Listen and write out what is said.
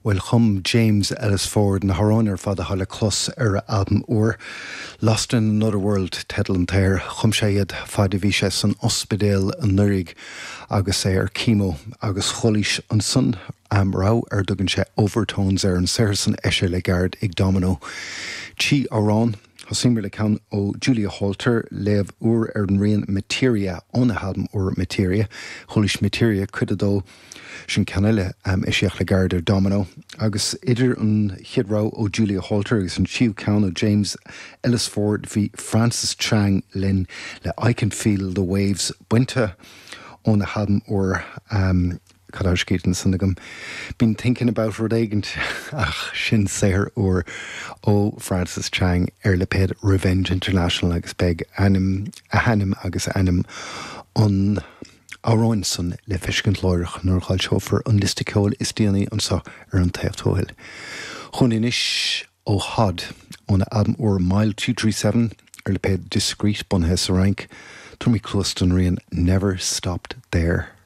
Well, chum James Ellis Ford na Horoner fad a hala close album or Lost in Another World tedal an tair chum séiad fad bhí sé san ospidéal an nurig agus é chemo agus cholis an sun rá dugan sé overtones an Saracen eise le gard ag domino. Chi arán Hosimir le can ó Julia Holter lev an rian Materia on a album or Materia cholis Materia cuidadó sin canile isiach le garda domino agus idir an chidrá ó Julia Holter agus an siú count ó James Ellis Ford v Francis Chang Lynn le I Can Feel the Waves buinte on the album or Kadashkeaton Sundagum. Been thinking about Rodagant Shin Sayer or O Francis Chang Erleped Revenge International agus beg anim agus anim on Aroin son le fiskent loirch nor chalchofer an listicol is diani an sa an taiftohil. Chunish o had on album or Mile 237 Erleped Discreet Bonhes rank Tommy Cluston Rian Never Stopped There.